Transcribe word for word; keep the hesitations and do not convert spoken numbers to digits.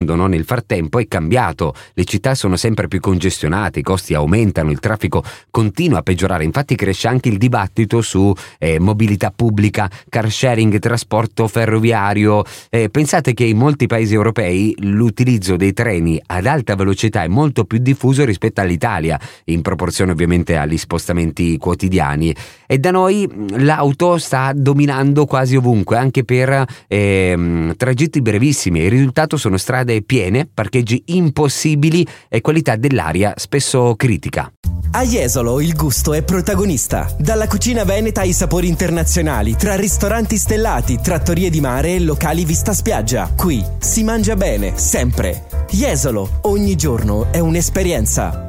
No? Nel frattempo è cambiato, le città sono sempre più congestionate, i costi aumentano, il traffico continua a peggiorare, infatti cresce anche il dibattito su eh, mobilità pubblica, car sharing, trasporto ferroviario. Eh, pensate che in molti paesi europei l'utilizzo dei treni ad alta velocità è molto più diffuso rispetto all'Italia, in proporzione ovviamente agli spostamenti quotidiani, e da noi l'auto sta dominando quasi ovunque, anche per eh, tragitti brevissimi. Il risultato sono strade piene, parcheggi impossibili e qualità dell'aria spesso critica. A Jesolo il gusto è protagonista. Dalla cucina veneta ai sapori internazionali, tra ristoranti stellati, trattorie di mare e locali vista spiaggia. Qui si mangia bene, sempre. Jesolo, ogni giorno è un'esperienza.